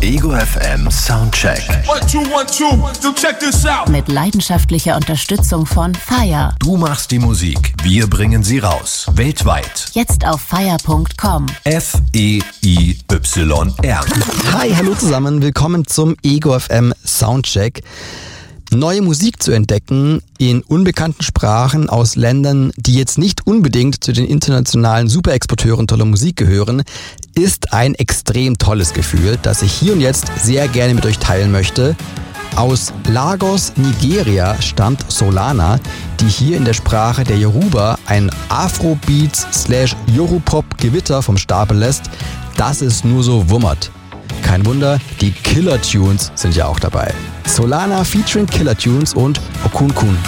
Ego FM Soundcheck. 1, 2, 1, 2, so check this out. Mit leidenschaftlicher Unterstützung von FIRE. Du machst die Musik, wir bringen sie raus. Weltweit. Jetzt auf FIRE.com. FEIYR. Hi, hallo zusammen, willkommen zum Ego FM Soundcheck. Neue Musik zu entdecken in unbekannten Sprachen aus Ländern, die jetzt nicht unbedingt zu den internationalen Superexporteuren toller Musik gehören, ist ein extrem tolles Gefühl, das ich hier und jetzt sehr gerne mit euch teilen möchte. Aus Lagos, Nigeria stammt Solana, die hier in der Sprache der Yoruba ein Afrobeats/Yoru-Pop-Gewitter vom Stapel lässt, dass es nur so wummert. Kein Wunder, die Killer Tunes sind ja auch dabei. Solana featuring Killer Tunes und Okun Kun.